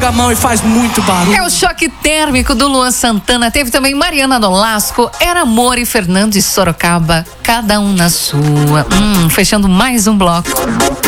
contramão e faz muito barulho. É o choque térmico do Luan Santana. Teve também Mariana Nolasco, Era Amor e Fernando de Sorocaba. Cada um na sua. Fechando mais um bloco.